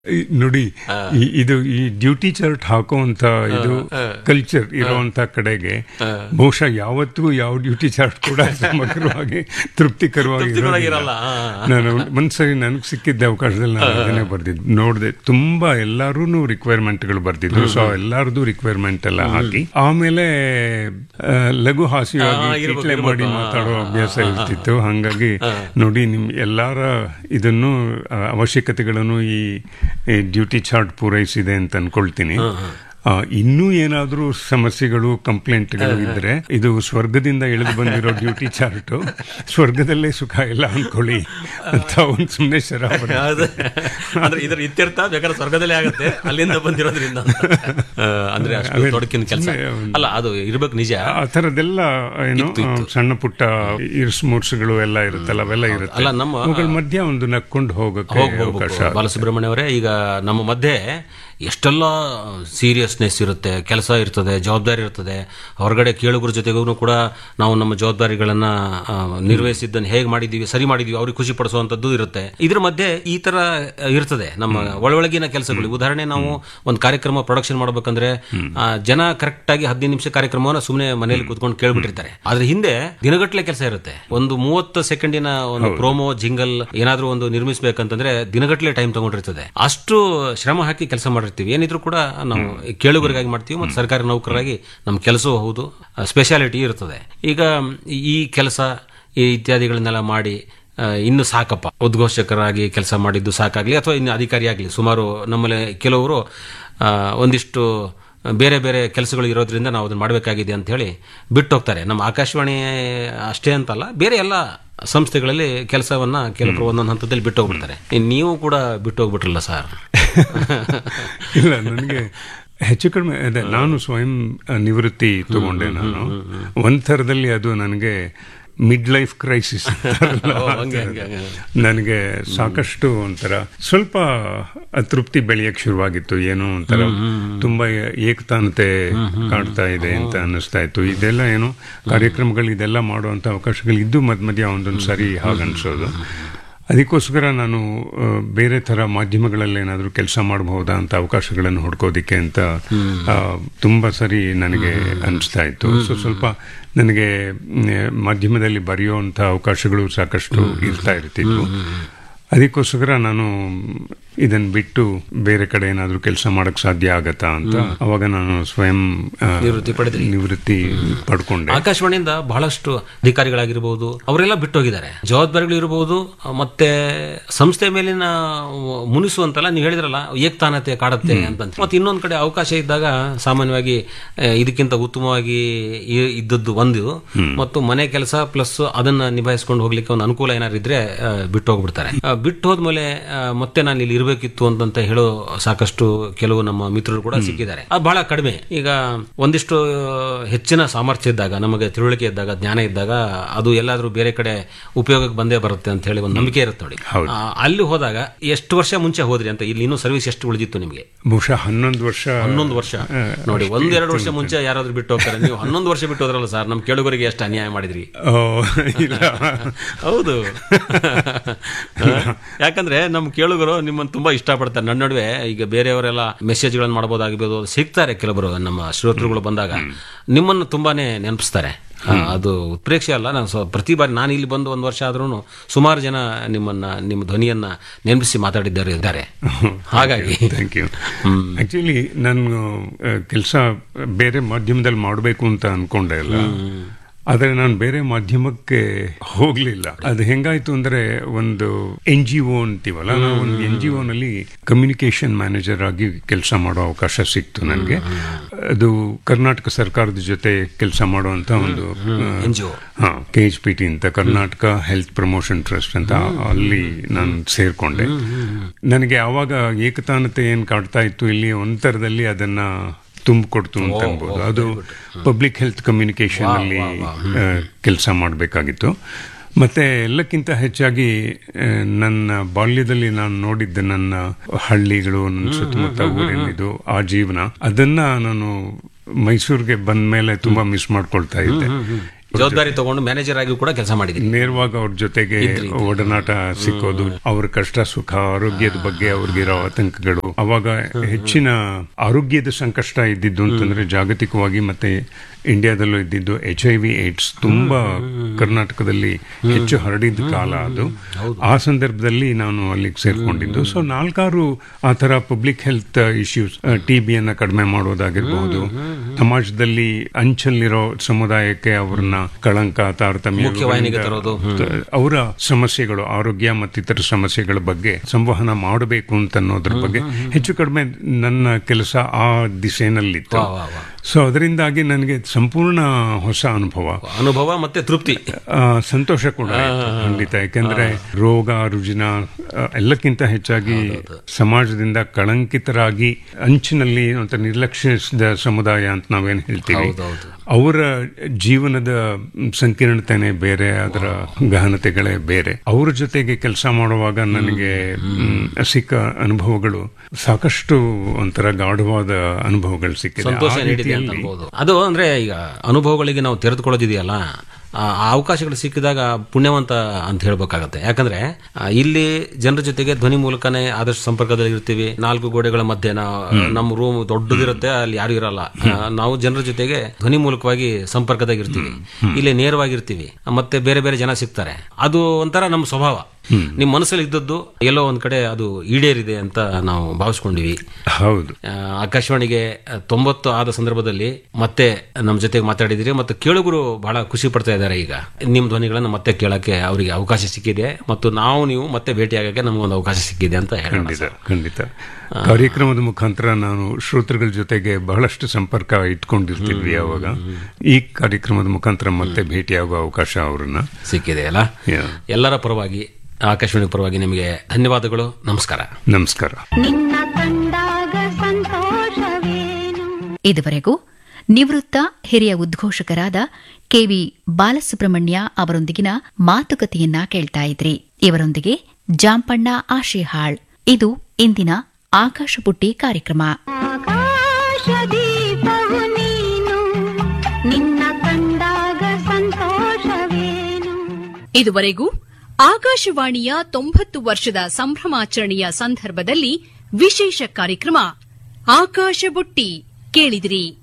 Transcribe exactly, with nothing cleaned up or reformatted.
ನೋಡಿ ಇದು ಈ ಡ್ಯೂಟಿ ಚಾರ್ಟ್ ಹಾಕುವಂತ ಇದು ಕಲ್ಚರ್ ಇರುವಂತ ಕಡೆಗೆ ಬಹುಶಃ ಯಾವತ್ತೂ ಯಾವ ಡ್ಯೂಟಿ ಚಾರ್ಟ್ ಕೂಡ ಸಮಗ್ರವಾಗಿ ತೃಪ್ತಿಕರವಾಗಿ ನಾನು ಒಂದ್ಸರಿ ನನಗೆ ಸಿಕ್ಕಿದ್ದ ಅವಕಾಶದಲ್ಲಿ ನಾನು ಅದನ್ನೇ ಬರ್ದಿದ್ದು ನೋಡಿದೆ. ತುಂಬಾ ಎಲ್ಲಾರು ರಿಕ್ವೈರ್ಮೆಂಟ್ಗಳು ಬರ್ದಿದ್ರು. ಸೊ ಎಲ್ಲಾರದು ರಿಕ್ವೈರ್ಮೆಂಟ್ ಎಲ್ಲ ಹಾಕಿ ಆಮೇಲೆ ಲಘು ಹಾಸ್ಯವಾಗಿ ಕಿಟ್ಲೆ ಮಾಡಿ ಮಾತಾಡೋ ಅಭ್ಯಾಸ ಇರ್ತಿತ್ತು. ಹಂಗಾಗಿ ನೋಡಿ ನಿಮ್ ಎಲ್ಲಾರ ಇದನ್ನು ಅವಶ್ಯಕತೆಗಳನ್ನು ಈ ಡ್ಯೂಟಿ ಚಾರ್ಟ್ ಪೂರೈಸಿದೆ ಅಂತ ಅನ್ಕೊಳ್ತೀನಿ. ಇನ್ನೂ ಏನಾದ್ರೂ ಸಮಸ್ಯೆಗಳು ಕಂಪ್ಲೇಂಟ್ಗಳು ಇದ್ರೆ ಇದು ಸ್ವರ್ಗದಿಂದ ಇಳಿದು ಬಂದಿರೋ ಡ್ಯೂಟಿ ಚಾರ್ಟ್, ಸ್ವರ್ಗದಲ್ಲೇ ಸುಖ ಇಲ್ಲ ಅನ್ಕೊಳ್ಳಿ ಅಂತ ಒಂದು ಸುಮ್ಮನೆ ಶರ ಅಂದ್ರೆ ಇದರ ಇತ್ಯರ್ಥ ಬೇಕಾದ್ರೆ ಸ್ವರ್ಗದಲ್ಲೇ ಆಗುತ್ತೆ ಅಲ್ಲಿಂದ ಬಂದಿರೋದ್ರಿಂದ. ಅಂದ್ರೆ ಅಷ್ಟು ತೊಡಕಿನ ಕೆಲಸ ಅಲ್ಲ, ಅದು ಇರ್ಬೇಕು ನಿಜ. ಆ ಥರದ್ದೆಲ್ಲ ಏನು ಸಣ್ಣ ಪುಟ್ಟ ಇರ್ಸ್ ಮೂರ್ಸ್ಗಳು ಎಲ್ಲ ಇರುತ್ತಲ್ಲ, ಅವೆಲ್ಲ ಇರುತ್ತೆ. ಅಲ್ಲ, ನಮ್ಮ ಮಧ್ಯ ಒಂದು ನಕ್ಕೊಂಡು ಹೋಗಕ್ಕೆ ಅವಕಾಶ. ಬಾಲಸುಬ್ರಹ್ಮಣ್ಯ ಅವರೇ, ಈಗ ನಮ್ಮ ಮಧ್ಯೆ ಎಷ್ಟೆಲ್ಲ ಸೀರಿಯಸ್ನೆಸ್ ಇರುತ್ತೆ, ಕೆಲಸ ಇರ್ತದೆ, ಜವಾಬ್ದಾರಿ ಇರ್ತದೆ. ಹೊರಗಡೆ ಕೇಳುಗರ ಜೊತೆಗೂ ಕೂಡ ನಾವು ನಮ್ಮ ಜವಾಬ್ದಾರಿಗಳನ್ನ ನಿರ್ವಹಿಸಿದ್ದನ್ನು ಹೇಗೆ ಮಾಡಿದೀವಿ, ಸರಿ ಮಾಡಿದೀವಿ, ಅವ್ರಿಗೆ ಖುಷಿ ಪಡಿಸುವಂತದ್ದು ಇರುತ್ತೆ. ಇದ್ರ ಮಧ್ಯೆ ಈ ತರ ಇರ್ತದೆ ನಮ್ಮ ಒಳೊಳಗಿನ ಕೆಲಸಗಳು. ಉದಾಹರಣೆ, ನಾವು ಒಂದು ಕಾರ್ಯಕ್ರಮ ಪ್ರೊಡಕ್ಷನ್ ಮಾಡ್ಬೇಕಂದ್ರೆ ಜನ ಕರೆಕ್ಟ್ ಆಗಿ ಹದಿನೈದು ನಿಮಿಷ ಕಾರ್ಯಕ್ರಮವನ್ನು ಸುಮ್ಮನೆ ಮನೆಯಲ್ಲಿ ಕೂತ್ಕೊಂಡು ಕೇಳ್ಬಿಟ್ಟಿರ್ತಾರೆ. ಅದ್ರ ಹಿಂದೆ ದಿನಗಟ್ಟಲೆ ಕೆಲಸ ಇರುತ್ತೆ. ಒಂದು ಮೂವತ್ತು ಸೆಕೆಂಡಿನ ಒಂದು ಪ್ರೋಮೋ, ಜಿಂಗಲ್ ಏನಾದ್ರೂ ಒಂದು ನಿರ್ಮಿಸಬೇಕಂತಂದ್ರೆ ದಿನಗಟ್ಟಲೆ ಟೈಮ್ ತಗೊಂಡಿರ್ತದೆ. ಅಷ್ಟು ಶ್ರಮ ಹಾಕಿ ಕೆಲಸ ಮಾಡಿರ್ತೀವಿ. ಏನಿದ್ರು ಕೂಡ ನಾವು ಕೇಳುಗರಿಗಾಗಿ ಮಾಡ್ತೀವಿ ಮತ್ತು ಸರ್ಕಾರಿ ನೌಕರರಾಗಿ ನಮ್ಮ ಕೆಲಸವೂ ಹೌದು, ಸ್ಪೆಷಾಲಿಟಿ ಇರ್ತದೆ. ಈಗ ಈ ಕೆಲಸ ಈ ಇತ್ಯಾದಿಗಳನ್ನೆಲ್ಲ ಮಾಡಿ ಇನ್ನು ಸಾಕಪ್ಪ, ಉದ್ಘೋಷಕರಾಗಿ ಕೆಲಸ ಮಾಡಿದ್ದು ಸಾಕಾಗ್ಲಿ, ಅಥವಾ ಇನ್ನು ಅಧಿಕಾರಿಯಾಗಲಿ, ಸುಮಾರು ನಮ್ಮಲ್ಲಿ ಕೆಲವರು ಒಂದಿಷ್ಟು ಬೇರೆ ಬೇರೆ ಕೆಲಸಗಳು ಇರೋದ್ರಿಂದ ನಾವು ಅದನ್ನು ಮಾಡಬೇಕಾಗಿದೆ ಅಂತ ಹೇಳಿ ಬಿಟ್ಟು ಹೋಗ್ತಾರೆ. ನಮ್ಮ ಆಕಾಶವಾಣಿ ಅಷ್ಟೇ ಅಂತಲ್ಲ, ಬೇರೆ ಎಲ್ಲ ಸಂಸ್ಥೆಗಳಲ್ಲಿ ಕೆಲಸವನ್ನ ಕೆಲವರು ಒಂದೊಂದು ಹಂತದಲ್ಲಿ ಬಿಟ್ಟು ಹೋಗ್ಬಿಡ್ತಾರೆ. ನೀವು ಕೂಡ ಬಿಟ್ಟು ಹೋಗ್ಬಿಟ್ರಲ್ಲ ಸರ್? ಇಲ್ಲ, ನನಗೆ ಹೆಚ್ಚು ಕಡಿಮೆ ಅದೇ, ನಾನು ಸ್ವಯಂ ನಿವೃತ್ತಿ ತಗೊಂಡೆ. ನಾನು ಒಂದ್ ಥರದಲ್ಲಿ ಅದು ನನಗೆ ಮಿಡ್ ಲೈಫ್ ಕ್ರೈಸಿಸ್. ನನಗೆ ಸಾಕಷ್ಟು ಒಂಥರ ಸ್ವಲ್ಪ ಅತೃಪ್ತಿ ಬೆಳೆಯಕ್ಕೆ ಶುರುವಾಗಿತ್ತು. ಏನೋ ಒಂಥರ ತುಂಬಾ ಏಕತಾನತೆ ಕಾಡ್ತಾ ಇದೆ ಅಂತ ಅನ್ನಿಸ್ತಾ ಇತ್ತು. ಇದೆಲ್ಲ ಏನು ಕಾರ್ಯಕ್ರಮಗಳು ಇದೆಲ್ಲ ಮಾಡುವಂತ ಅವಕಾಶಗಳು ಇದ್ದು ಮಧ್ಯ ಮಧ್ಯ ಒಂದೊಂದು ಸರಿ ಹಾಗನ್ಸೋದು. ಅದಕ್ಕೋಸ್ಕರ ನಾನು ಬೇರೆ ಥರ ಮಾಧ್ಯಮಗಳಲ್ಲಿ ಏನಾದರೂ ಕೆಲಸ ಮಾಡಬಹುದಾ ಅಂತ ಅವಕಾಶಗಳನ್ನು ಹುಡ್ಕೋದಿಕ್ಕೆ ಅಂತ ತುಂಬ ಸರಿ ನನಗೆ ಅನಿಸ್ತಾ ಇತ್ತು. ಸೊ ಸ್ವಲ್ಪ ನನಗೆ ಮಾಧ್ಯಮದಲ್ಲಿ ಬರೆಯುವಂಥ ಅವಕಾಶಗಳು ಸಾಕಷ್ಟು ಇರ್ತಾ ಇರ್ತಿತ್ತು. ಅದಕ್ಕೋಸ್ಕರ ನಾನು ಇದನ್ನು ಬಿಟ್ಟು ಬೇರೆ ಕಡೆ ಏನಾದರೂ ಕೆಲಸ ಮಾಡಕ್ ಸಾಧ್ಯ ಆಗತ್ತಾ ಅಂತ ಅವಾಗ ನಾನು ಸ್ವಯಂ ನಿವೃತ್ತಿ ಪಡೆದ್ರಿ ನಿವೃತ್ತಿ ಪಡ್ಕೊಂಡೆ. ಆಕಾಶವಾಣಿಯಿಂದ ಬಹಳಷ್ಟು ಅಧಿಕಾರಿಗಳಾಗಿರ್ಬೋದು, ಅವರೆಲ್ಲ ಬಿಟ್ಟು ಹೋಗಿದ್ದಾರೆ. ಜವಾಬ್ದಾರಿಗಳು ಇರಬಹುದು, ಮತ್ತೆ ಸಂಸ್ಥೆ ಮೇಲಿನ ಮುನಿಸುವಂತಲ್ಲ, ನೀವು ಹೇಳಿದ್ರಲ್ಲ ಏಕತಾನತೆ ಕಾಡುತ್ತೆ ಅಂತ. ಮತ್ತೆ ಇನ್ನೊಂದು ಕಡೆ ಅವಕಾಶ ಇದ್ದಾಗ ಸಾಮಾನ್ಯವಾಗಿ ಇದಕ್ಕಿಂತ ಉತ್ತಮವಾಗಿ ಇದ್ದದ್ದು ಒಂದು, ಮತ್ತು ಮನೆ ಕೆಲಸ ಪ್ಲಸ್ ಅದನ್ನ ನಿಭಾಯಿಸ್ಕೊಂಡು ಹೋಗ್ಲಿಕ್ಕೆ ಒಂದು ಅನುಕೂಲ ಏನಾದ್ರು ಇದ್ರೆ ಬಿಟ್ಟು ಹೋಗ್ಬಿಡ್ತಾರೆ. ಬಿಟ್ಟು ಹೋದ್ಮೇಲೆ ಮತ್ತೆ ನಾನು ಇಲ್ಲಿ ಇರಬೇಕಿತ್ತು ಅಂತಂತ ಹೇಳೋ ಸಾಕಷ್ಟು ಕೆಲವು ನಮ್ಮ ಮಿತ್ರರು ಕೂಡ ಸಿಕ್ಕಿದ್ದಾರೆ. ಅದು ಬಹಳ ಕಡಿಮೆ. ಈಗ ಒಂದಿಷ್ಟು ಹೆಚ್ಚಿನ ಸಾಮರ್ಥ್ಯ ಇದ್ದಾಗ, ನಮಗೆ ತಿಳುವಳಿಕೆ ಇದ್ದಾಗ, ಜ್ಞಾನ ಇದ್ದಾಗ ಅದು ಎಲ್ಲಾದ್ರೂ ಬೇರೆ ಕಡೆ ಉಪಯೋಗಕ್ಕೆ ಬಂದೇ ಬರುತ್ತೆ ಅಂತ ಹೇಳಿ ಒಂದು ನಂಬಿಕೆ ಇರುತ್ತೆ ನೋಡಿ. ಅಲ್ಲಿ ಹೋದಾಗ ಎಷ್ಟು ವರ್ಷ ಮುಂಚೆ ಹೋದ್ರಿ ಅಂತ? ಇಲ್ಲಿ ಇನ್ನೂ ಸರ್ವಿಸ್ ಎಷ್ಟು ಉಳಿದಿತ್ತು ನಿಮಗೆ? ಬಹುಶಃ ಹನ್ನೊಂದು ವರ್ಷ. ಹನ್ನೊಂದು ವರ್ಷ ನೋಡಿ, ಒಂದೆರಡು ವರ್ಷ ಮುಂಚೆ ಯಾರಾದ್ರೂ ಬಿಟ್ಟು ಹೋಗ್ತಾರೆ. ನೀವು ಹನ್ನೊಂದು ವರ್ಷ ಬಿಟ್ಟು ಹೋದ್ರಲ್ಲ ಸರ್, ನಮ್ಮ ಕೇಳುಗರಿಗೆ ಎಷ್ಟು ಅನ್ಯಾಯ ಮಾಡಿದ್ರಿ. ಹೌದು, ಯಾಕಂದ್ರೆ ನಮ್ಮ ಕೇಳುಗರು ನಿಮ್ಮನ್ನು ತುಂಬಾ ಇಷ್ಟಪಡ್ತಾರೆ. ನನ್ನ ನಡುವೆ ಈಗ ಬೇರೆಯವರೆಲ್ಲ ಮೆಸೇಜ್ಗಳನ್ನು ಮಾಡಬಹುದಾಗಿರ್ಬೋದು, ಸಿಗ್ತಾರೆ ಕೆಲವರು ನಮ್ಮ ಶ್ರೋತೃಗಳು ಬಂದಾಗ ನಿಮ್ಮನ್ನು ತುಂಬಾನೇ ನೆನಪಿಸ್ತಾರೆ. ಅದು ಉತ್ಪ್ರೇಕ್ಷೆ ಅಲ್ಲ, ನಾನು ಪ್ರತಿ ಬಾರಿ ನಾನು ಇಲ್ಲಿ ಬಂದು ಒಂದು ವರ್ಷ ಆದ್ರೂ ಸುಮಾರು ಜನ ನಿಮ್ಮನ್ನ, ನಿಮ್ಮ ಧ್ವನಿಯನ್ನ ನೆನಪಿಸಿ ಮಾತಾಡಿದ್ದಾರೆ ಇದ್ದಾರೆ. ಹಾಗಾಗಿ ಥ್ಯಾಂಕ್ ಯು. ಆಕ್ಚುಲಿ ನಾನು ಕೆಲಸ ಬೇರೆ ಮಾಧ್ಯಮದಲ್ಲಿ ಮಾಡಬೇಕು ಅಂತ ಅನ್ಕೊಂಡೆ ಇಲ್ಲ, ಆದರೆ ನಾನು ಬೇರೆ ಮಾಧ್ಯಮಕ್ಕೆ ಹೋಗ್ಲಿಲ್ಲ. ಅದು ಹೆಂಗಾಯ್ತು ಅಂದ್ರೆ, ಒಂದು ಎನ್ ಜಿ ಒ ಅಂತೀವಲ್ಲ, ನಾವು ಒಂದು ಎನ್ ಜಿ ಒ ನಲ್ಲಿ ಕಮ್ಯುನಿಕೇಶನ್ ಮ್ಯಾನೇಜರ್ ಆಗಿ ಕೆಲಸ ಮಾಡೋ ಅವಕಾಶ ಸಿಕ್ತು ನನಗೆ. ಅದು ಕರ್ನಾಟಕ ಸರ್ಕಾರದ ಜೊತೆ ಕೆಲಸ ಮಾಡುವಂತ ಒಂದು ಎನ್ ಜಿ ಒ, ಹಾ, ಕೆ ಎಚ್ ಪಿ ಟಿ ಅಂತ, ಕರ್ನಾಟಕ ಹೆಲ್ತ್ ಪ್ರಮೋಷನ್ ಟ್ರಸ್ಟ್ ಅಂತ, ಅಲ್ಲಿ ನಾನು ಸೇರ್ಕೊಂಡೆ. ನನಗೆ ಆವಾಗ ಏಕತಾನತೆ ಏನ್ ಕಾಡ್ತಾ ಇತ್ತು ಇಲ್ಲಿ, ಒಂಥರದಲ್ಲಿ ಅದನ್ನ ತುಂಬಿಕೊಡ್ತು ಅಂತ ಅನ್ಬೋದು. ಅದು ಪಬ್ಲಿಕ್ ಹೆಲ್ತ್ ಕಮ್ಯುನಿಕೇಶನ್ ಅಲ್ಲಿ ಕೆಲಸ ಮಾಡಬೇಕಾಗಿತ್ತು. ಮತ್ತೆ ಎಲ್ಲಕ್ಕಿಂತ ಹೆಚ್ಚಾಗಿ ನನ್ನ ಬಾಲ್ಯದಲ್ಲಿ ನಾನು ನೋಡಿದ್ದೆ ನನ್ನ ಹಳ್ಳಿಗಳು, ನನ್ನ ಸುತ್ತಮುತ್ತ ಊರಿನಿದು ಆ ಜೀವನ, ಅದನ್ನ ನಾನು ಮೈಸೂರಿಗೆ ಬಂದ ಮೇಲೆ ತುಂಬಾ ಮಿಸ್ ಮಾಡ್ಕೊಳ್ತಾ ಇದ್ದೆ. ಜವಾಬ್ದಾರಿ ತಗೊಂಡು ಮ್ಯಾನೇಜರ್ ಆಗಿ ಕೂಡ ಕೆಲಸ ಮಾಡಿದ್ರಿ. ನೇರವಾಗಿ ಅವ್ರ ಜೊತೆಗೆ ಒಡನಾಟ ಸಿಕ್ಕೋದು, ಅವ್ರ ಕಷ್ಟ ಸುಖ, ಆರೋಗ್ಯದ ಬಗ್ಗೆ ಅವ್ರಿಗಿರೋ ಆತಂಕಗಳು. ಅವಾಗ ಹೆಚ್ಚಿನ ಆರೋಗ್ಯದ ಸಂಕಷ್ಟ ಇದ್ದಿದ್ದು ಅಂತಂದ್ರೆ ಜಾಗತಿಕವಾಗಿ ಮತ್ತೆ ಇಂಡಿಯಾದಲ್ಲೂ ಇದ್ದಿದ್ದು ಎಚ್ ಐ ವಿ ಏಡ್ಸ್ ತುಂಬಾ ಕರ್ನಾಟಕದಲ್ಲಿ ಹೆಚ್ಚು ಹರಡಿದ ಕಾಲ ಅದು. ಆ ಸಂದರ್ಭದಲ್ಲಿ ನಾನು ಅಲ್ಲಿಗೆ ಸೇರ್ಕೊಂಡಿದ್ದು. ಸೊ ನಾಲ್ಕಾರು ಆ ತರ ಪಬ್ಲಿಕ್ ಹೆಲ್ತ್ ಇಶ್ಯೂಸ್, ಟಿ ಬಿಯನ್ನ ಕಡಿಮೆ ಮಾಡೋದಾಗಿರ್ಬಹುದು, ಸಮಾಜದಲ್ಲಿ ಅಂಚಲ್ಲಿರೋ ಸಮುದಾಯಕ್ಕೆ ಅವ್ರನ್ನ ಕಳಂಕ, ತಾರತಮ್ಯ, ಅವರ ಸಮಸ್ಯೆಗಳು, ಆರೋಗ್ಯ ಮತ್ತಿತರ ಸಮಸ್ಯೆಗಳ ಬಗ್ಗೆ ಸಂವಹನ ಮಾಡಬೇಕು ಅಂತ ಅನ್ನೋದ್ರ ಬಗ್ಗೆ ಹೆಚ್ಚು ಕಡಿಮೆ ನನ್ನ ಕೆಲಸ ಆ ದಿಶೆನಲ್ಲಿತ್ತು. ಸೊ ಅದರಿಂದಾಗಿ ನನಗೆ ಸಂಪೂರ್ಣ ಹೊಸ ಅನುಭವ ಅನುಭವ ಮತ್ತೆ ತೃಪ್ತಿ, ಸಂತೋಷ ಕೂಡ ಖಂಡಿತ. ಯಾಕೆಂದ್ರೆ ರೋಗ ರುಜಿನ ಎಲ್ಲಕ್ಕಿಂತ ಹೆಚ್ಚಾಗಿ ಸಮಾಜದಿಂದ ಕಳಂಕಿತರಾಗಿ ಅಂಚಿನಲ್ಲಿ ಅಂತ ನಿರ್ಲಕ್ಷಿಸಿದ ಸಮುದಾಯ ಅಂತ ನಾವೇನು ಹೇಳ್ತೀವಿ, ಅವರ ಜೀವನದ ಸಂಕೀರ್ಣತೆನೇ ಬೇರೆ, ಅದರ ಗಹನತೆಗಳೇ ಬೇರೆ. ಅವ್ರ ಜೊತೆಗೆ ಕೆಲಸ ಮಾಡುವಾಗ ನನಗೆ ಸಿಕ್ಕ ಅನುಭವಗಳು ಸಾಕಷ್ಟು ಒಂಥರ ಗಾಢವಾದ ಅನುಭವಗಳು ಸಿಕ್ಕಿದೆ. ಅದು ಅಂದ್ರೆ ಈಗ ಅನುಭವಗಳಿಗೆ ನಾವು ತೆರೆದುಕೊಳ್ಳೋದಿದೆಯಲ್ಲ, ಆ ಅವಕಾಶಗಳು ಸಿಕ್ಕಿದಾಗ ಪುಣ್ಯವಂತ ಅಂತ ಹೇಳ್ಬೇಕಾಗತ್ತೆ. ಯಾಕಂದ್ರೆ ಇಲ್ಲಿ ಜನರ ಜೊತೆಗೆ ಧ್ವನಿ ಮೂಲಕನೇ ಆದಷ್ಟು ಸಂಪರ್ಕದಲ್ಲಿ ಇರ್ತೀವಿ. ನಾಲ್ಕು ಗೋಡೆಗಳ ಮಧ್ಯೆ ನಮ್ಮ ರೂಮ್ ದೊಡ್ಡದಿರುತ್ತೆ, ಅಲ್ಲಿ ಯಾರು ಇರಲ್ಲ. ನಾವು ಜನರ ಜೊತೆಗೆ ಧ್ವನಿ ಮೂಲಕವಾಗಿ ಸಂಪರ್ಕದಾಗ ಇರ್ತೀವಿ. ಇಲ್ಲಿ ನೇರವಾಗಿರ್ತೀವಿ, ಮತ್ತೆ ಬೇರೆ ಬೇರೆ ಜನ ಸಿಗ್ತಾರೆ. ಅದು ಒಂಥರ ನಮ್ಮ ಸ್ವಭಾವ. ನಿಮ್ ಮನಸ್ಸಲ್ಲಿ ಇದ್ದದ್ದು ಎಲ್ಲೋ ಒಂದ್ ಕಡೆ ಅದು ಈಡೇರಿದೆ ಅಂತ ನಾವು ಭಾವಿಸ್ಕೊಂಡಿವಿ. ಹೌದು, ಆಕಾಶವಾಣಿಗೆ ತೊಂಬತ್ತು ಆದ ಸಂದರ್ಭದಲ್ಲಿ ಮತ್ತೆ ನಮ್ಮ ಜೊತೆಗೆ ಮಾತಾಡಿದಿರಿ, ಮತ್ತೆ ಕೇಳುಗರು ಬಹಳ ಖುಷಿ ಪಡ್ತಾ ಇದ್ದಾರೆ. ಈಗ ನಿಮ್ ಧ್ವನಿಗಳನ್ನ ಮತ್ತೆ ಕೇಳಕ್ಕೆ ಅವರಿಗೆ ಅವಕಾಶ ಸಿಕ್ಕಿದೆ, ಮತ್ತು ನಾವು ನೀವು ಮತ್ತೆ ಭೇಟಿಯಾಗಕ್ಕೆ ನಮಗೊಂದು ಅವಕಾಶ ಸಿಕ್ಕಿದೆ ಅಂತ ಖಂಡಿತ ಖಂಡಿತ ಕಾರ್ಯಕ್ರಮದ ಮುಖಾಂತರ ನಾನು ಶ್ರೋತೃಗಳ ಜೊತೆಗೆ ಬಹಳಷ್ಟು ಸಂಪರ್ಕ ಇಟ್ಕೊಂಡಿರ್ತಿದ್ವಿ. ಅವಾಗ ಈ ಕಾರ್ಯಕ್ರಮದ ಮುಖಾಂತರ ಮತ್ತೆ ಭೇಟಿಯಾಗುವ ಅವಕಾಶ ಅವರನ್ನ ಸಿಕ್ಕಿದೆ ಅಲ್ಲ. ಎಲ್ಲರ ಪರವಾಗಿ, ಆಕಾಶವಾಣಿ ಪರವಾಗಿ ನಿಮಗೆ ಧನ್ಯವಾದಗಳು. ನಮಸ್ಕಾರ. ನಮಸ್ಕಾರ. ಇದುವರೆಗೂ ನಿವೃತ್ತ ಹಿರಿಯ ಉದ್ಘೋಷಕರಾದ ಕೆವಿ ಬಾಲಸುಬ್ರಹ್ಮಣ್ಯ ಅವರೊಂದಿಗಿನ ಮಾತುಕತೆಯನ್ನ ಕೇಳ್ತಾ ಇದ್ರಿ. ಇವರೊಂದಿಗೆ ಜಾಂಪಣ್ಣ ಆಶಿಹಾಳ್. ಇದು ಇಂದಿನ ಆಕಾಶಬುಟ್ಟಿ ಕಾರ್ಯಕ್ರಮ. ಇದುವರೆಗೂ ಆಕಾಶವಾಣಿಯ ತೊಂಬತ್ತು ವರ್ಷದ ಸಂಭ್ರಮಾಚರಣೆಯ ಸಂದರ್ಭದಲ್ಲಿ ವಿಶೇಷ ಕಾರ್ಯಕ್ರಮ ಆಕಾಶಬುಟ್ಟಿ ಕೇಳಿದಿರಿ.